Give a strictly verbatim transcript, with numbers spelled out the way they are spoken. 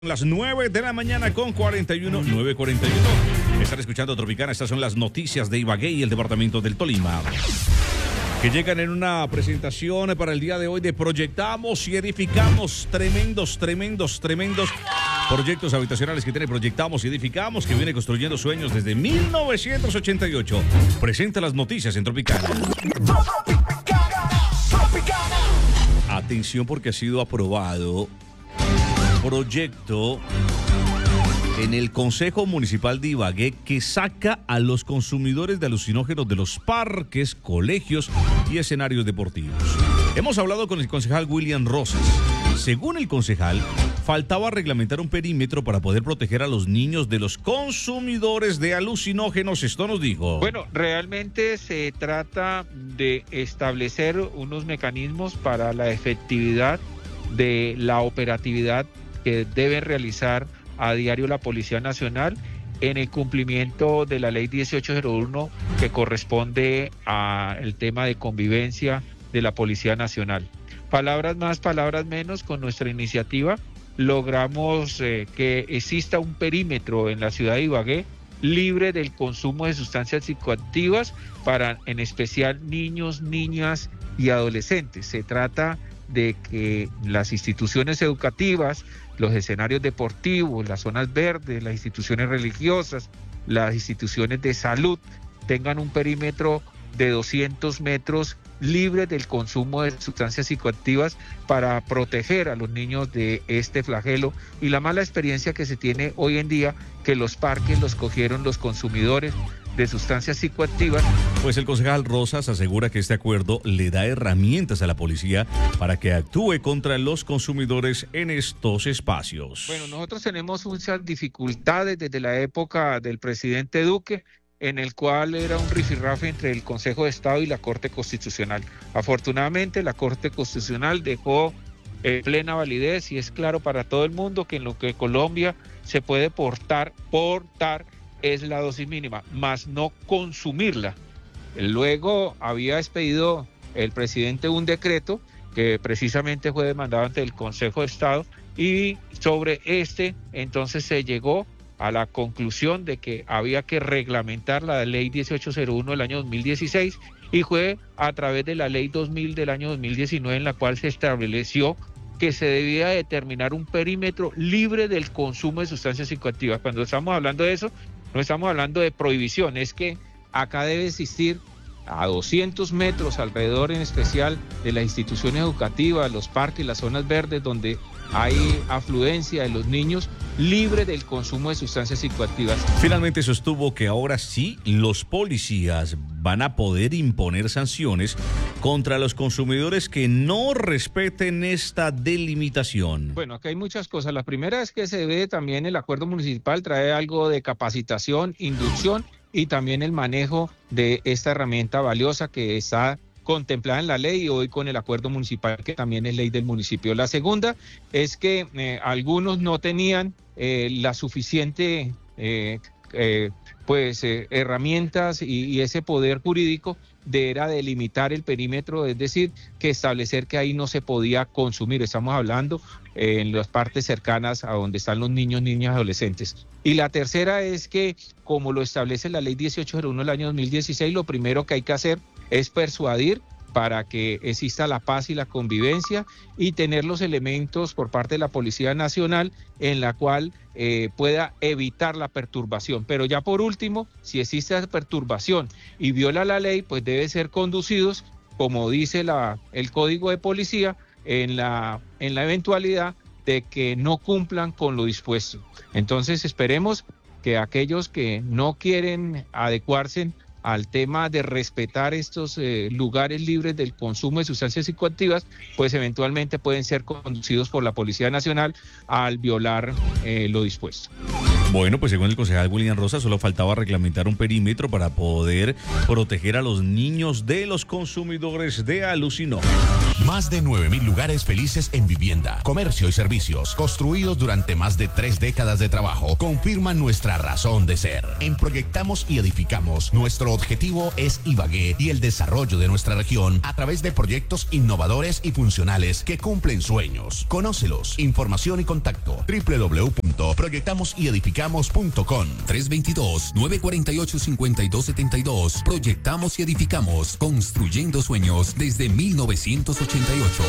Las nueve de la mañana con cuarenta y uno, nueve cuarenta y uno. Están escuchando Tropicana. Estas son las noticias de Ibagué y el departamento del Tolima, que llegan en una presentación para el día de hoy de Proyectamos y Edificamos. Tremendos, tremendos, tremendos proyectos habitacionales que tiene Proyectamos y Edificamos, que viene construyendo sueños desde mil novecientos ochenta y ocho. Presenta las noticias en Tropicana. Atención, porque ha sido aprobado proyecto en el Consejo Municipal de Ibagué que saca a los consumidores de alucinógenos de los parques, colegios y escenarios deportivos. Hemos hablado con el concejal William Rosas. Según el concejal, faltaba reglamentar un perímetro para poder proteger a los niños de los consumidores de alucinógenos. Esto nos dijo. Bueno, realmente se trata de establecer unos mecanismos para la efectividad de la operatividad que debe realizar a diario la Policía Nacional en el cumplimiento de la ley dieciocho cero uno, que corresponde al tema de convivencia de la Policía Nacional. Palabras más, palabras menos, con nuestra iniciativa logramos eh, que exista un perímetro en la ciudad de Ibagué libre del consumo de sustancias psicoactivas para, en especial, niños, niñas y adolescentes. Se trata de que las instituciones educativas, los escenarios deportivos, las zonas verdes, las instituciones religiosas, las instituciones de salud tengan un perímetro de doscientos metros libre del consumo de sustancias psicoactivas para proteger a los niños de este flagelo y la mala experiencia que se tiene hoy en día, que los parques los cogieron los consumidores de sustancias psicoactivas. Pues el concejal Rosas asegura que este acuerdo le da herramientas a la policía para que actúe contra los consumidores en estos espacios. Bueno, nosotros tenemos muchas dificultades desde la época del presidente Duque, en el cual era un rifirrafe entre el Consejo de Estado y la Corte Constitucional. Afortunadamente, la Corte Constitucional dejó eh, plena validez y es claro para todo el mundo que en lo que Colombia se puede portar, portar es la dosis mínima, más no consumirla. Luego había expedido el presidente un decreto que precisamente fue demandado ante el Consejo de Estado y sobre este entonces se llegó a la conclusión de que había que reglamentar la ley dieciocho cero uno del año dos mil dieciséis y fue a través de la ley dos mil del año dos mil diecinueve en la cual se estableció que se debía determinar un perímetro libre del consumo de sustancias psicoactivas. Cuando estamos hablando de eso, no estamos hablando de prohibición, es que acá debe existir a doscientos metros alrededor, en especial de las instituciones educativas, los parques, las zonas verdes donde hay afluencia de los niños, libre del consumo de sustancias psicoactivas. Finalmente sostuvo que ahora sí los policías van a poder imponer sanciones contra los consumidores que no respeten esta delimitación. Bueno, aquí hay muchas cosas. La primera es que se ve también el acuerdo municipal, trae algo de capacitación, inducción y también el manejo de esta herramienta valiosa que está contemplada en la ley y hoy con el acuerdo municipal que también es ley del municipio. La segunda es que eh, algunos no tenían eh, la suficiente eh, eh, pues eh, herramientas y, y ese poder jurídico de era delimitar el perímetro, es decir, que establecer que ahí no se podía consumir. Estamos hablando eh, en las partes cercanas a donde están los niños, niñas, adolescentes. Y la tercera es que, como lo establece la ley dieciocho cero uno del año dos mil dieciséis, lo primero que hay que hacer es persuadir para que exista la paz y la convivencia y tener los elementos por parte de la Policía Nacional en la cual eh, pueda evitar la perturbación. Pero ya por último, si existe esa perturbación y viola la ley, pues debe ser conducidos, como dice la, el Código de Policía, en la, en la eventualidad de que no cumplan con lo dispuesto. Entonces esperemos que aquellos que no quieren adecuarse al tema de respetar estos eh, lugares libres del consumo de sustancias psicoactivas, pues eventualmente pueden ser conducidos por la Policía Nacional al violar eh, lo dispuesto. Bueno, pues según el concejal William Rosa, solo faltaba reglamentar un perímetro para poder proteger a los niños de los consumidores de alucinógenos. Más de nueve mil lugares felices en vivienda, comercio y servicios, construidos durante más de tres décadas de trabajo, confirman nuestra razón de ser. En Proyectamos y Edificamos, nuestro objetivo es Ibagué y el desarrollo de nuestra región a través de proyectos innovadores y funcionales que cumplen sueños. Conócelos. Información y contacto doble u doble u doble u punto proyectamos y edificamos punto com. tres dos dos, nueve cuatro ocho, cinco dos siete dos. Proyectamos y edificamos, construyendo sueños desde mil novecientos ochenta y ocho.